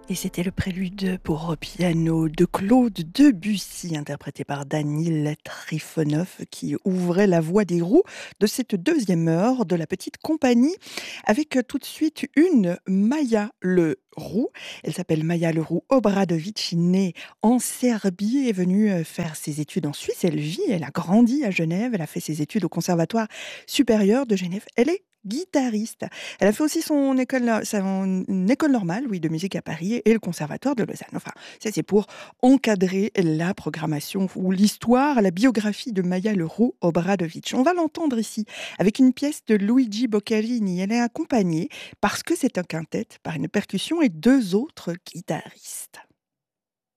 Et c'était le prélude pour piano de Claude Debussy, interprété par Danil Trifonov, qui ouvrait la voie des roues de cette deuxième heure de la petite compagnie, avec tout de suite une Maya Leroux. Elle s'appelle Maya Leroux Obradovic, née en Serbie, est venue faire ses études en Suisse. Elle a grandi à Genève, elle a fait ses études au Conservatoire supérieur de Genève. Elle est guitariste. Elle a fait aussi son école normale, oui, de musique à Paris et le conservatoire de Lausanne. Enfin, ça c'est pour encadrer la programmation ou l'histoire, la biographie de Maya Leroux Obradovic. On va l'entendre ici avec une pièce de Luigi Boccherini. Elle est accompagnée, parce que c'est un quintet, par une percussion et deux autres guitaristes.